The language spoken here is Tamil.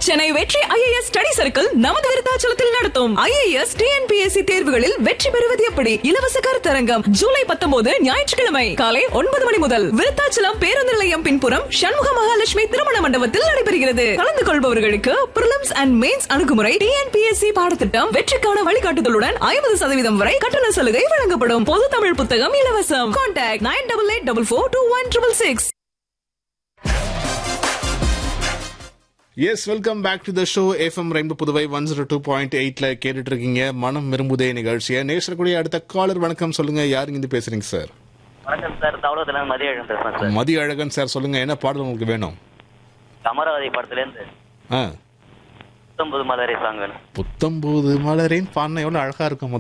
சென்னை வெற்றி IAS ஸ்டடி சர்க்கிள் நமது விருத்தாச்சலத்தில் நடத்தும் IAS TNPSC தேர்வுகளில் வெற்றி பெறுவது எப்படி இலவச கருத்தரங்கம் ஜூலை 19 ஞாயிற்றுக்கிழமை காலை 9 மணி முதல் விருத்தாச்சலம் பேருந்து நிலையம் பின்புறம் சண்முக மகாலட்சுமி திருமண மண்டபத்தில் நடைபெறுகிறது. கலந்து கொள்பவர்களுக்கு பிரிலிம்ஸ் அண்ட் மெயின்ஸ் அணுகுமுறை TNPSC பாடத்திட்டம் வெற்றிக்கான வழிகாட்டுதலுடன் 50% வரை கட்டண சலுகை வழங்கப்படும். பொது தமிழ் புத்தகம் இலவசம். Contact 9884421666. S, welcome back to the show. FM rainbow Puduvai 102.8ல கேட்டுட்டு இருக்கீங்க மனம் விரும்புதே நிகழ்ச்சியை. நேசக்கூடிய அடுத்த காலர், வணக்கம். சொல்லுங்க, யாருங்க இருந்து பேசுறீங்க சார்? வணக்கம் சார், தவளத்துல மதியழகன் பேசுறேன் சார். மதியழகன் சார், சொல்லுங்க, என்ன பாடல் உங்களுக்கு வேணும்? அமராவதி படத்துல இருந்து புத்தம்புது மலரே சாங் வேணும். புத்தம்புது மலரேன்னு பாடினா எவ்வளவு அழகா இருக்கும்.